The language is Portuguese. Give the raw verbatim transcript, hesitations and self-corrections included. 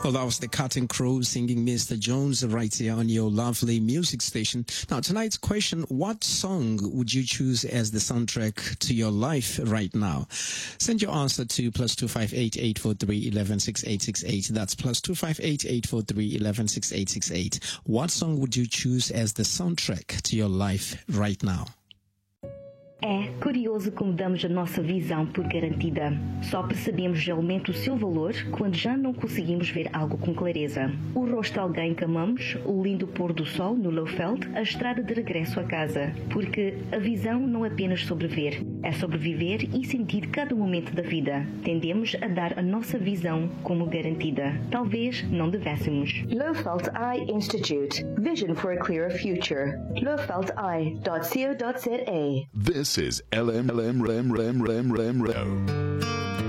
Well, that was the Cutting Crow singing Mister Jones right here on your lovely music station. Now, tonight's question, what song would you choose as the soundtrack to your life right now? Send your answer to plus two five eight, eight four three, one one six eight six eight. That's plus two five eight, eight four three, one one six eight six eight. What song would you choose as the soundtrack to your life right now? É curioso como damos a nossa visão por garantida. Só percebemos realmente o seu valor quando já não conseguimos ver algo com clareza. O rosto de alguém que amamos, o lindo pôr do sol no Lowveld, a estrada de regresso a casa. Porque a visão não é apenas sobreviver, é sobreviver e sentir cada momento da vida. Tendemos a dar a nossa visão como garantida. Talvez não devêssemos. Lowveld Eye Institute. Vision for a clearer future. lowveld eye dot co dot za. This is L M L M R M R M R M R M.